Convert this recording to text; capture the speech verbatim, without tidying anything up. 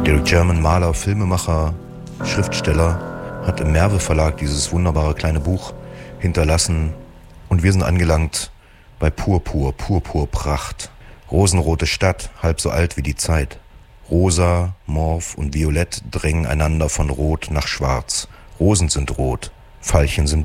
Der German Maler, Filmemacher, Schriftsteller hat im Merve Verlag dieses wunderbare kleine Buch hinterlassen. Und wir sind angelangt bei Purpur, Purpurpracht. Rosenrote Stadt, halb so alt wie die Zeit. Rosa, Morph und Violett drängen einander von Rot nach Schwarz. Rosen sind rot, Veilchen sind